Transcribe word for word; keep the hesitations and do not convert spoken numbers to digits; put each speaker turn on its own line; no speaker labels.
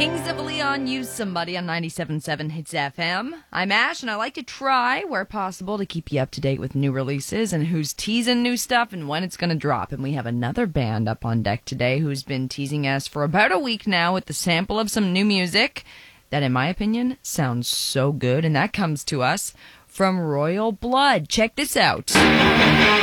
Kings of Leon, Use Somebody on ninety-seven point seven Hits F M. I'm Ash, and I like to try, where possible, to keep you up to date with new releases and who's teasing new stuff and when it's going to drop. And we have another band up on deck today who's been teasing us for about a week now with the sample of some new music that, in my opinion, sounds so good. And that comes to us from Royal Blood. Check this out.